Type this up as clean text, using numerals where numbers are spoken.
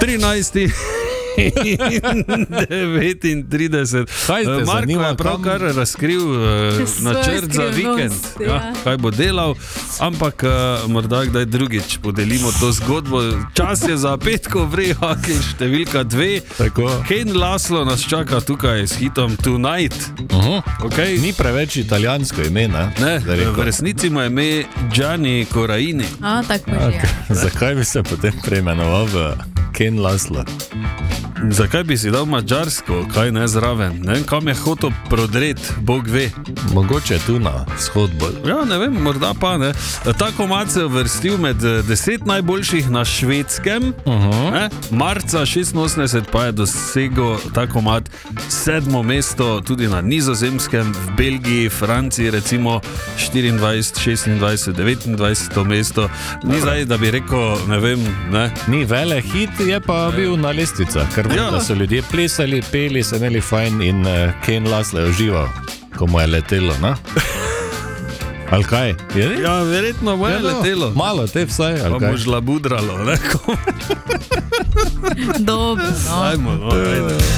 13. 39. Marko je pravkar razkril načrt za vikend, kaj bo delal, ampak morda kdaj drugič podelimo to zgodbo. Čas je za Petkov vrehak in številka 2. Ken Laszlo nas čaka tukaj s hitom Tonight. Okay. Ni preveč italijansko ime, ne? V resnici mu je ime Gianni Coraini. Zakaj bi se potem preimenoval v Ken Laszlo? Zakaj bi si dal mađarsko, kaj ne zraven? Ne vem, kam je hotel prodret, Bog ve. Mogoče tu na vzhod bolj. Ja, ne vem, morda pa ne. Ta komad se je uvrstil med 10 najboljših na Švedskem. Marca 86 pa je dosegel ta komad 7. mesto tudi na Nizozemskem, v Belgiji, Franciji recimo 24, 26, 29 mesto. Ni zdaj, da bi rekel, ne vem, ne. Ni vele hit, je pa bil na lestvicah, ker da so ljudje plesali, peli, se imeli fajn in Ken Laszlo je užival, ko mu je letelo, ne? Ali kaj? Ja, verjetno mu je letelo. Malo te vsaj, ali kaj? Pa mu žlabudralo, ne? Dobro, no. Ajmo, no.